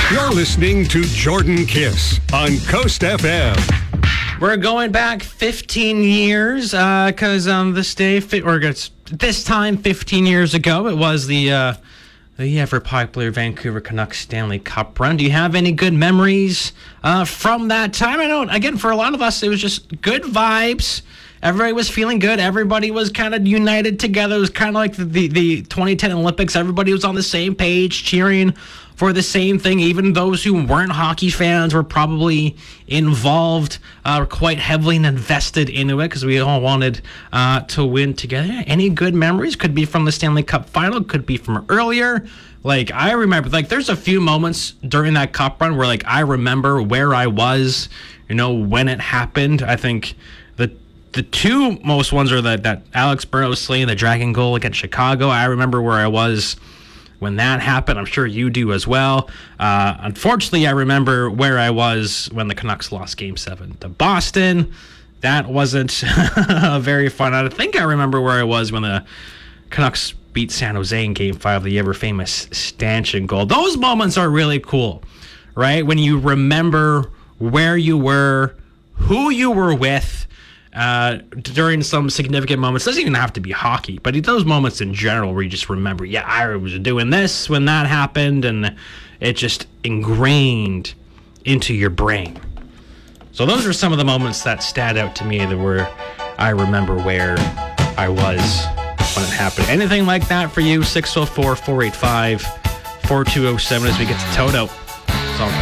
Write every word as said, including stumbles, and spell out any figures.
You're listening to Jordan Kiss on Coast F M. We're going back fifteen years because uh, um, this day, or this time fifteen years ago, it was the uh, the ever popular Vancouver Canucks Stanley Cup run. Do you have any good memories uh, from that time? I know, again, for a lot of us, it was just good vibes. Everybody was feeling good. Everybody was kind of united together. It was kind of like the, the, the twenty ten Olympics. Everybody was on the same page, cheering for the same thing. Even those who weren't hockey fans were probably involved, uh, quite heavily and invested into it because we all wanted uh, to win together. Any good memories? Could be from the Stanley Cup final. Could be from earlier. Like, I remember, like, there's a few moments during that Cup run where, like, I remember where I was, you know, when it happened. I think the The two most ones are that, that Alex Burrows slaying the dragon goal against Chicago. I remember where I was when that happened. I'm sure you do as well. Uh, unfortunately, I remember where I was when the Canucks lost Game seven to Boston. That wasn't very fun. I think I remember where I was when the Canucks beat San Jose in Game five, the ever-famous stanchion goal. Those moments are really cool, right? When you remember where you were, who you were with, Uh, during some significant moments. Doesn't even have to be hockey, but those moments in general where you just remember, yeah, I was doing this when that happened, and it just ingrained into your brain. So those are some of the moments that stand out to me that were, I remember where I was when it happened. Anything like that for you? six oh four, four eight five, four two oh seven as we get to Toto.